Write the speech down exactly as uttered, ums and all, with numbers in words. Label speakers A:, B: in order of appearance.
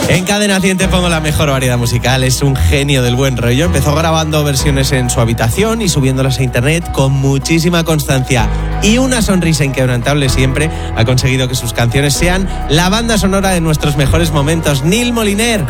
A: En Cadena cien te pongo la mejor variedad musical. Es un genio del buen rollo. Empezó grabando versiones en su habitación y subiéndolas a internet con muchísima constancia y una sonrisa inquebrantable siempre. Ha conseguido que sus canciones sean la banda sonora de nuestros mejores momentos. Neil Moliner.